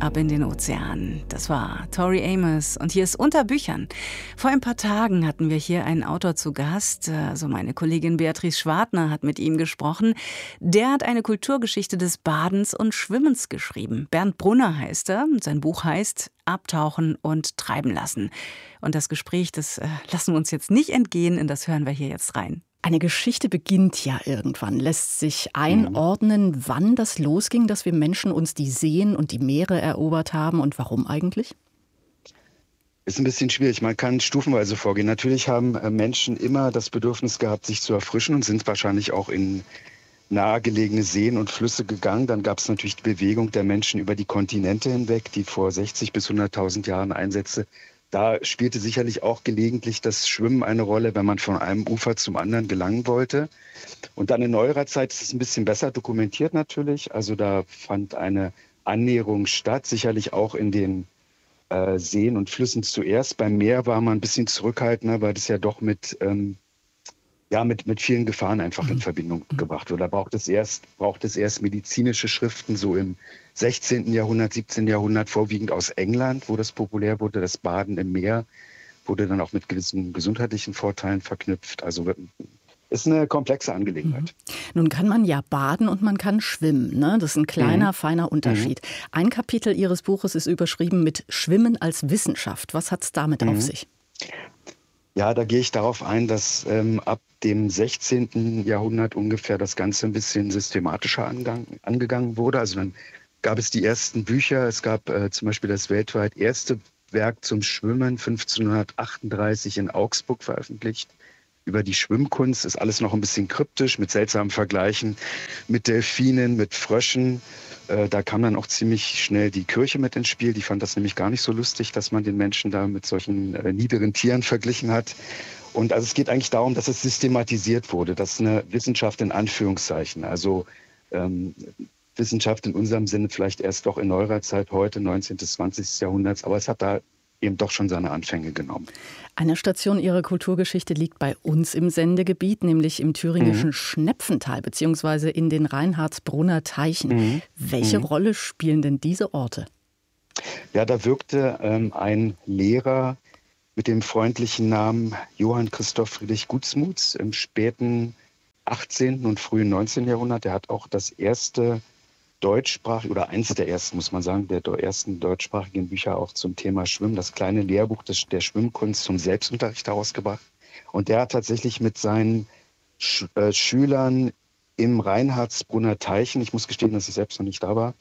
ab in den Ozean. Das war Tori Amos und hier ist Unter Büchern. Vor ein paar Tagen hatten wir hier einen Autor zu Gast. Also meine Kollegin Beatrice Schwartner hat mit ihm gesprochen. Der hat eine Kulturgeschichte des Badens und Schwimmens geschrieben. Bernd Brunner heißt er und sein Buch heißt Abtauchen und Treiben lassen. Und das Gespräch, das lassen wir uns jetzt nicht entgehen, in das hören wir hier jetzt rein. Eine Geschichte beginnt ja irgendwann. Lässt sich einordnen, wann das losging, dass wir Menschen uns die Seen und die Meere erobert haben und warum eigentlich? Ist ein bisschen schwierig. Man kann stufenweise vorgehen. Natürlich haben Menschen immer das Bedürfnis gehabt, sich zu erfrischen und sind wahrscheinlich auch in nahegelegene Seen und Flüsse gegangen. Dann gab es natürlich die Bewegung der Menschen über die Kontinente hinweg, die vor 60 bis 100.000 Jahren einsetzte. Da spielte sicherlich auch gelegentlich das Schwimmen eine Rolle, wenn man von einem Ufer zum anderen gelangen wollte. Und dann in neuerer Zeit ist es ein bisschen besser dokumentiert natürlich. Also da fand eine Annäherung statt, sicherlich auch in den Seen und Flüssen zuerst. Beim Meer war man ein bisschen zurückhaltender, weil das ja doch mit vielen Gefahren einfach in Verbindung gebracht wurde. Da braucht es erst medizinische Schriften, so im 16. Jahrhundert, 17. Jahrhundert, vorwiegend aus England, wo das populär wurde. Das Baden im Meer wurde dann auch mit gewissen gesundheitlichen Vorteilen verknüpft. Also ist eine komplexe Angelegenheit. Nun kann man ja baden und man kann schwimmen, ne? Das ist ein kleiner, feiner Unterschied. Ein Kapitel Ihres Buches ist überschrieben mit Schwimmen als Wissenschaft. Was hat es damit auf sich? Ja, da gehe ich darauf ein, dass ab dem 16. Jahrhundert ungefähr das Ganze ein bisschen systematischer angegangen wurde. Also dann gab es die ersten Bücher. Es gab zum Beispiel das weltweit erste Werk zum Schwimmen 1538 in Augsburg veröffentlicht. Über die Schwimmkunst ist alles noch ein bisschen kryptisch mit seltsamen Vergleichen mit Delfinen, mit Fröschen. Da kam dann auch ziemlich schnell die Kirche mit ins Spiel. Die fand das nämlich gar nicht so lustig, dass man den Menschen da mit solchen niederen Tieren verglichen hat. Und also es geht eigentlich darum, dass es systematisiert wurde. Das ist eine Wissenschaft in Anführungszeichen. Also Wissenschaft in unserem Sinne vielleicht erst doch in neuerer Zeit, heute 19. bis 20. Jahrhunderts. Aber es hat da eben doch schon seine Anfänge genommen. Eine Station Ihrer Kulturgeschichte liegt bei uns im Sendegebiet, nämlich im thüringischen Schnepfental beziehungsweise in den Reinhardsbrunner Teichen. Welche Rolle spielen denn diese Orte? Ja, da wirkte ein Lehrer mit dem freundlichen Namen Johann Christoph Friedrich Gutsmuth im späten 18. und frühen 19. Jahrhundert. Der hat auch das erste deutschsprachige, oder eins der ersten, muss man sagen, der ersten deutschsprachigen Bücher auch zum Thema Schwimmen, das kleine Lehrbuch der Schwimmkunst zum Selbstunterricht herausgebracht. Und der hat tatsächlich mit seinen Schülern im Reinhardsbrunner Teichen, ich muss gestehen, dass ich selbst noch nicht da war,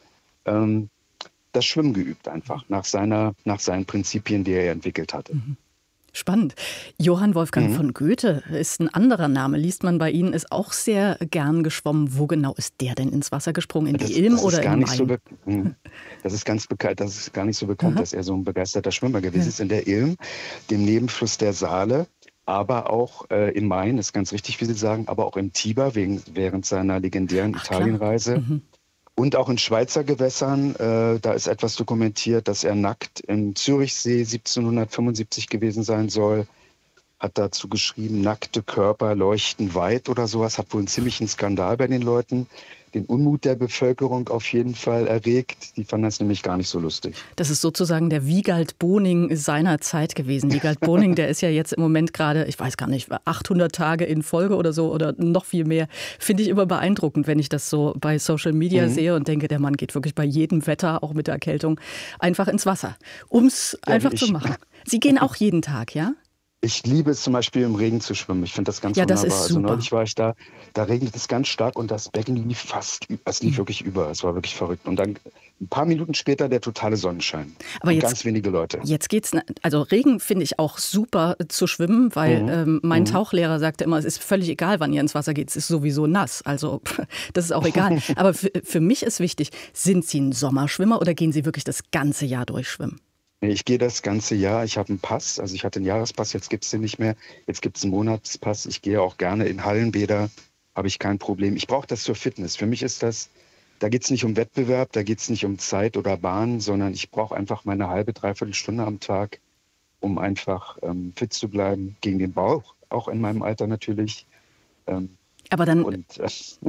das Schwimmen geübt einfach, nach seinen Prinzipien, die er entwickelt hatte. Spannend. Johann Wolfgang von Goethe ist ein anderer Name, liest man bei Ihnen, ist auch sehr gern geschwommen. Wo genau ist der denn ins Wasser gesprungen? In die Ilm oder im Main? Das ist gar nicht so bekannt, dass er so ein begeisterter Schwimmer gewesen ist. In der Ilm, dem Nebenfluss der Saale, aber auch im Main, ist ganz richtig, wie Sie sagen, aber auch im Tiber während seiner legendären Italienreise. Und auch in Schweizer Gewässern, da ist etwas dokumentiert, dass er nackt im Zürichsee 1775 gewesen sein soll. Hat dazu geschrieben, nackte Körper leuchten weit oder sowas. Hat wohl einen ziemlichen Skandal bei den Leuten, den Unmut der Bevölkerung auf jeden Fall erregt. Die fanden das nämlich gar nicht so lustig. Das ist sozusagen der Wiegald Boning seiner Zeit gewesen. Wiegald Boning, der ist ja jetzt im Moment gerade, ich weiß gar nicht, 800 Tage in Folge oder so oder noch viel mehr. Finde ich immer beeindruckend, wenn ich das so bei Social Media sehe und denke, der Mann geht wirklich bei jedem Wetter, auch mit der Erkältung, einfach ins Wasser, um es einfach zu machen. Sie gehen auch jeden Tag, ja? Ich liebe es zum Beispiel im Regen zu schwimmen. Ich finde das ganz wunderbar. Das ist super. Also neulich war ich da regnet es ganz stark und das Becken lief wirklich über. Es war wirklich verrückt. Und dann ein paar Minuten später der totale Sonnenschein. Aber und ganz wenige Leute. Jetzt geht's, also Regen finde ich auch super zu schwimmen, weil mein Tauchlehrer sagte immer, es ist völlig egal, wann ihr ins Wasser geht, es ist sowieso nass. Also das ist auch egal. Aber für mich ist wichtig, sind Sie ein Sommerschwimmer oder gehen Sie wirklich das ganze Jahr durchschwimmen? Ich gehe das ganze Jahr. Ich habe einen Pass. Also ich hatte einen Jahrespass, jetzt gibt es den nicht mehr. Jetzt gibt es einen Monatspass. Ich gehe auch gerne in Hallenbäder, habe ich kein Problem. Ich brauche das zur Fitness. Für mich ist das, da geht es nicht um Wettbewerb, da geht es nicht um Zeit oder Bahn, sondern ich brauche einfach meine halbe, dreiviertel Stunde am Tag, um einfach fit zu bleiben, gegen den Bauch, auch in meinem Alter natürlich. Aber dann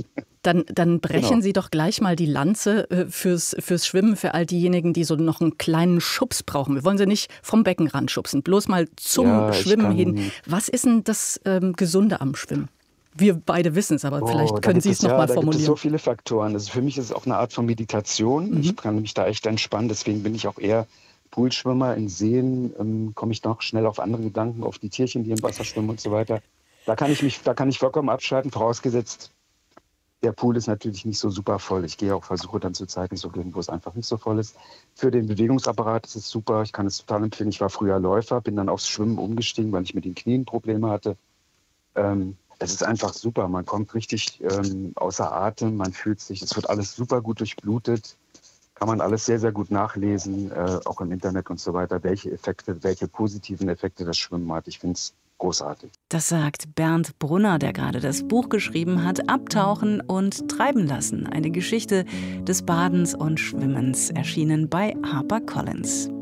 Dann brechen Genau. Sie doch gleich mal die Lanze fürs Schwimmen, für all diejenigen, die so noch einen kleinen Schubs brauchen. Wir wollen sie nicht vom Beckenrand schubsen, bloß mal zum Ja, Schwimmen hin. Was ist denn das Gesunde am Schwimmen? Wir beide wissen es, aber vielleicht können Sie es noch mal Da gibt es formulieren. so viele Faktoren. Also für mich ist es auch eine Art von Meditation. Ich kann mich da echt entspannen. Deswegen bin ich auch eher Poolschwimmer. In Seen komme ich noch schnell auf andere Gedanken, auf die Tierchen, die im Wasser schwimmen und so weiter. Da kann ich vollkommen abschalten, vorausgesetzt, der Pool ist natürlich nicht so super voll. Ich versuche dann zu Zeiten zu gehen, wo es einfach nicht so voll ist. Für den Bewegungsapparat ist es super. Ich kann es total empfehlen. Ich war früher Läufer, bin dann aufs Schwimmen umgestiegen, weil ich mit den Knien Probleme hatte. Es ist einfach super. Man kommt richtig außer Atem. Man fühlt sich, es wird alles super gut durchblutet. Kann man alles sehr, sehr gut nachlesen, auch im Internet und so weiter, welche positiven Effekte das Schwimmen hat. Ich finde es großartig. Das sagt Bernd Brunner, der gerade das Buch geschrieben hat, Abtauchen und Treiben lassen. Eine Geschichte des Badens und Schwimmens, erschienen bei HarperCollins.